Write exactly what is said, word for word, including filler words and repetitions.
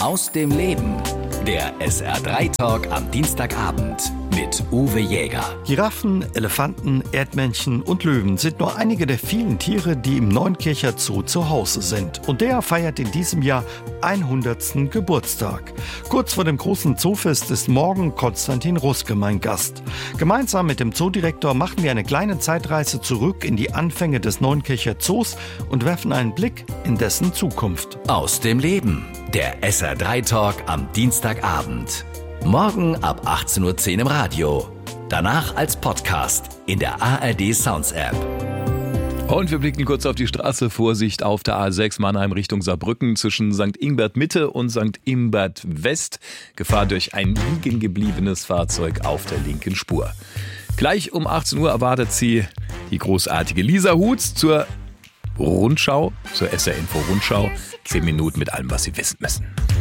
Aus dem Leben. Der S R drei Talk am Dienstagabend mit Uwe Jäger. Giraffen, Elefanten, Erdmännchen und Löwen sind nur einige der vielen Tiere, die im Neunkircher Zoo zu Hause sind. Und der feiert in diesem Jahr hundertsten Geburtstag. Kurz vor dem großen Zoofest ist morgen Konstantin Ruske mein Gast. Gemeinsam mit dem Zoodirektor machen wir eine kleine Zeitreise zurück in die Anfänge des Neunkircher Zoos und werfen einen Blick in dessen Zukunft. Aus dem Leben. Der S R drei Talk am Dienstagabend. Morgen ab achtzehn Uhr zehn im Radio. Danach als Podcast in der A R D Sounds App. Und wir blicken kurz auf die Straße. Vorsicht auf der A sechs Mannheim Richtung Saarbrücken zwischen Sankt Ingbert Mitte und Sankt Ingbert West. Gefahr durch ein liegen gebliebenes Fahrzeug auf der linken Spur. Gleich um achtzehn Uhr erwartet sie die großartige Lisa Hutz zur Rundschau, zur S R Info Rundschau. Zehn Minuten mit allem, was Sie wissen müssen.